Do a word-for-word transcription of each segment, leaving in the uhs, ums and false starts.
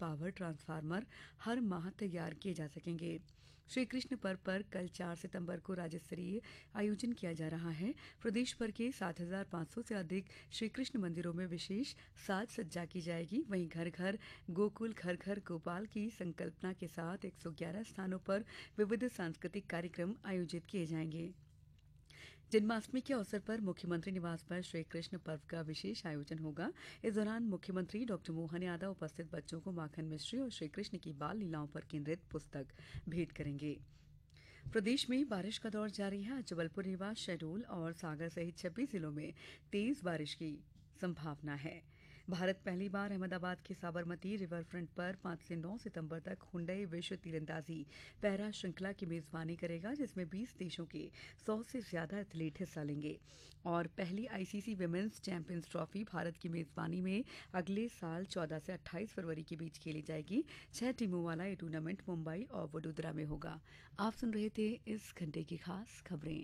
Power transformer हर माह तैयार किए जा सकेंगे। श्री कृष्ण पर्व पर कल चार सितंबर को राज्य स्तरीय आयोजन किया जा रहा है। प्रदेश भर के सात हज़ार पाँच सौ से अधिक श्री कृष्ण मंदिरों में विशेष साज सज्जा की जाएगी। वहीं घर घर गोकुल घर घर गोपाल की संकल्पना के साथ एक सौ ग्यारह स्थानों पर विविध सांस्कृतिक कार्यक्रम आयोजित किए जाएंगे। जन्माष्टमी के अवसर पर मुख्यमंत्री निवास पर श्री कृष्ण पर्व का विशेष आयोजन होगा। इस दौरान मुख्यमंत्री डॉक्टर मोहन यादव उपस्थित बच्चों को माखन मिश्री और श्री कृष्ण की बाल लीलाओं पर केंद्रित पुस्तक भेंट करेंगे। प्रदेश में बारिश का दौर जारी है। आज जबलपुर, रीवा, शहडोल और सागर सहित छब्बीस जिलों में तेज बारिश की संभावना है। भारत पहली बार अहमदाबाद के साबरमती रिवर फ्रंट पर पाँच से नौ सितंबर तक हुंडई विश्व तीरंदाजी पैरा श्रृंखला की मेजबानी करेगा, जिसमें बीस देशों के सौ से ज्यादा एथलीट हिस्सा लेंगे। और पहली ICC women's champions trophy Bharat की मेजबानी में अगले साल चौदह से अट्ठाईस फरवरी के बीच खेली जाएगी। छह टीमों वाला ये टूर्नामेंट मुंबई और वडोदरा में होगा। आप सुन रहे थे इस घंटे की खास खबरें।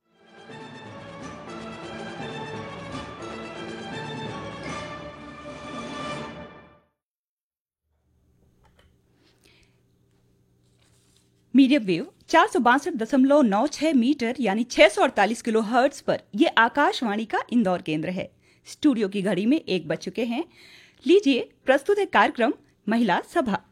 मीडियम वेव चार सौ बासठ दशमलव नौ छह मीटर यानी छह सौ अड़तालीस किलो हर्ट्ज पर यह आकाशवाणी का इंदौर केंद्र है। स्टूडियो की घड़ी में एक बज चुके हैं। लीजिए प्रस्तुत है कार्यक्रम महिला सभा।